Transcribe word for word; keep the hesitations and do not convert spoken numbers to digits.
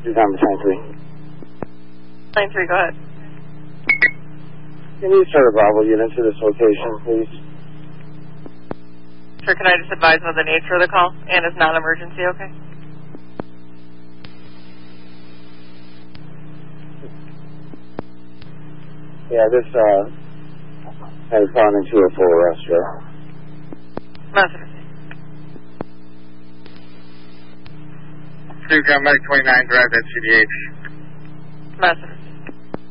number twenty-three. twenty-three, go ahead. Can you start a Bravo unit to this location, please? Sure, can I just advise them of the nature of the call and it's non-emergency, okay? Yeah, this, uh, has gone into a full arrest, Joe. Message. Please come back twenty-nine, drive at C D H. Message.